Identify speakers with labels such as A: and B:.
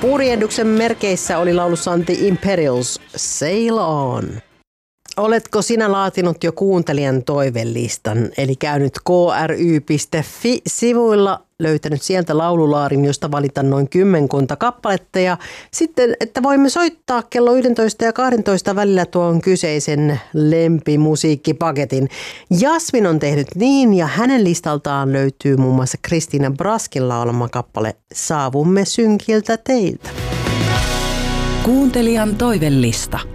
A: Purjehduksen merkeissä oli laulussa The Imperials, Sail On. Oletko sinä laatinut jo kuuntelijan toivelistan, eli käynyt kry.fi-sivuilla, löytänyt sieltä laululaarin, josta valita noin 10 kappaletta ja sitten, että voimme soittaa kello 11 ja 12 välillä tuon kyseisen lempimusiikkipaketin. Jasmin on tehnyt niin ja hänen listaltaan löytyy muun muassa Kristiina Braskin laulama kappale Saavumme synkiltä teiltä.
B: Kuuntelijan toivelista.